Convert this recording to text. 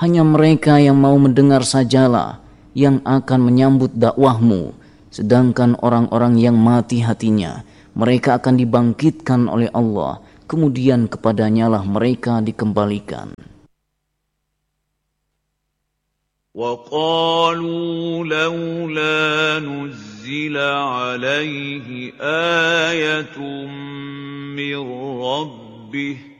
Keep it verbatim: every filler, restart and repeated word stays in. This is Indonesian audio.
hanya mereka yang mau mendengar sajalah yang akan menyambut dakwahmu, sedangkan orang-orang yang mati hatinya, mereka akan dibangkitkan oleh Allah, kemudian kepadanya lah mereka dikembalikan. وَقَالُوا لَوْلَا نُزِّلَ عَلَيْهِ آيَةٌ مِّن رَّبِّهِ